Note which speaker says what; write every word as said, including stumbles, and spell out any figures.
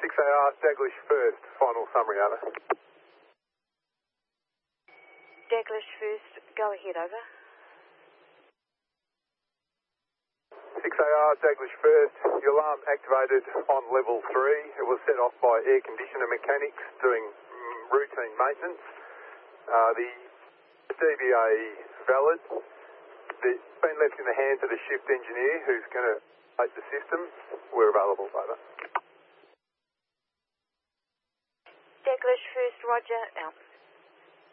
Speaker 1: six A R, Daglish first, final summary, over.
Speaker 2: Daglish first, go ahead, over.
Speaker 1: six A R, Daglish first, your alarm activated on level three. It was set off by air conditioner mechanics doing mm, routine maintenance. Uh, the D V A valid. It's been left in the hands of the shift engineer who's going to make the system. We're available, over.
Speaker 2: Daglish first, roger, out.